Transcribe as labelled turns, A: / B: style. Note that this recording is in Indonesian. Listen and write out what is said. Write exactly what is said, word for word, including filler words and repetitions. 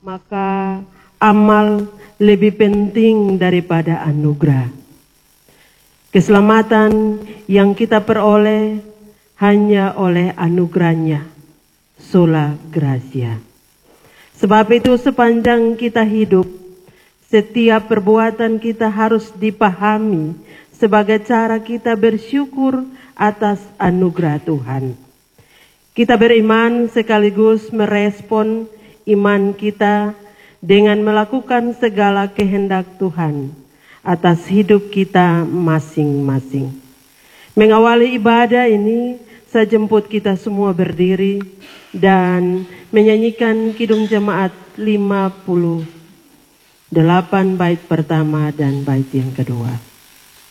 A: maka amal lebih penting daripada anugerah. Keselamatan yang kita peroleh hanya oleh anugerahnya, sola gratia. Sebab itu sepanjang kita hidup, setiap perbuatan kita harus dipahami sebagai cara kita bersyukur atas anugerah Tuhan. Kita beriman sekaligus merespon iman kita dengan melakukan segala kehendak Tuhan atas hidup kita masing-masing. Mengawali ibadah ini, saya jemput kita semua berdiri dan menyanyikan Kidung Jemaat lima puluh delapan bait pertama dan bait yang kedua.